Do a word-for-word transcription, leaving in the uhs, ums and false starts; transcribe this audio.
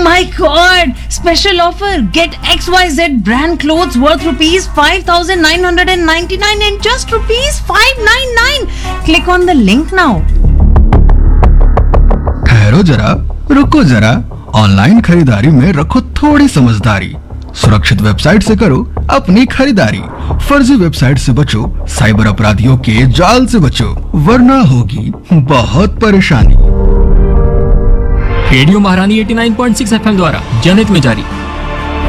my God! Special offer. Get X Y Z brand clothes worth rupees five thousand nine hundred ninety-nine and just rupees five ninety-nine. Click on the link now. ठहरो जरा, रुको जरा, online खरीदारी में रखो थोड़ी समझदारी। सुरक्षित वेबसाइट से करो अपनी खरीदारी। फर्जी वेबसाइट से बचो, साइबर अपराधियों के जाल से बचो, वरना होगी बहुत परेशानी। रेडियो महारानी नवासी पॉइंट छह एफएम द्वारा जनहित में जारी।